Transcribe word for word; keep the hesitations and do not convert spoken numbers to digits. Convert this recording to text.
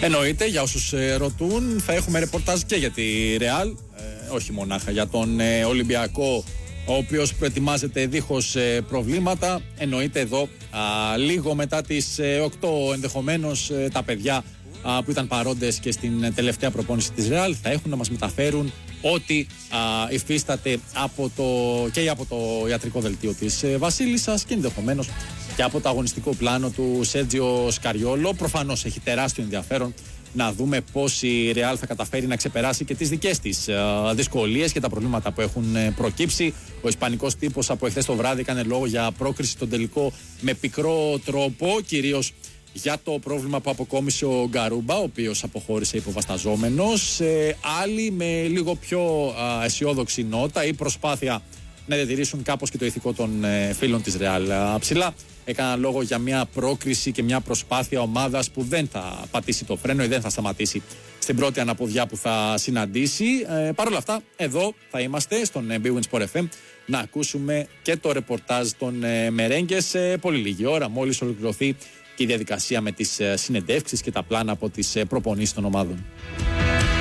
Εννοείται, για όσους ε, ρωτούν, θα έχουμε ρεπορτάζ και για τη Ρεάλ, ε, όχι μονάχα για τον ε, Ολυμπιακό, ο οποίος προετοιμάζεται δίχως ε, προβλήματα. Εννοείται εδώ, α, λίγο μετά τις ε, οκτώ ενδεχομένως ε, τα παιδιά α, που ήταν παρόντες και στην τελευταία προπόνηση της Ρεάλ θα έχουν να μας μεταφέρουν ό,τι α, υφίσταται από το, και από το ιατρικό δελτίο της ε, Βασίλισσας και ενδεχομένως και από το αγωνιστικό πλάνο του Σέρτζιο Σκαριόλο. Προφανώς έχει τεράστιο ενδιαφέρον να δούμε πώς η Ρεάλ θα καταφέρει να ξεπεράσει και τις δικές της ε, δυσκολίες και τα προβλήματα που έχουν ε, προκύψει. Ο ισπανικός τύπος από εχθές το βράδυ έκανε λόγο για πρόκριση στον τελικό με πικρό τρόπο, κυρίως για το πρόβλημα που αποκόμισε ο Γκαρούμπα, ο οποίος αποχώρησε υποβασταζόμενος. Ε, άλλοι με λίγο πιο ε, αισιόδοξη νότα ή προσπάθεια να διατηρήσουν κάπως και το ηθικό των ε, φίλων της Ρεάλ ψηλά. Έκανα λόγο για μια πρόκριση και μια προσπάθεια ομάδας που δεν θα πατήσει το φρένο ή δεν θα σταματήσει στην πρώτη αναποδιά που θα συναντήσει. Ε, Παρ' όλα αυτά, εδώ θα είμαστε στον Big Win Sport εφ εμ να ακούσουμε και το ρεπορτάζ των ε, Μερέγκες σε πολύ λίγη ώρα, μόλις ολοκληρωθεί και η διαδικασία με τις ε, συνεντεύξεις και τα πλάνα από τις ε, προπονήσεις των ομάδων.